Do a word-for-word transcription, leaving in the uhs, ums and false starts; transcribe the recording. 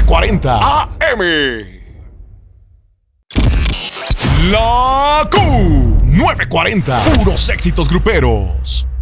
cuarenta A M. La Q nueve cuarenta. Puros éxitos gruperos.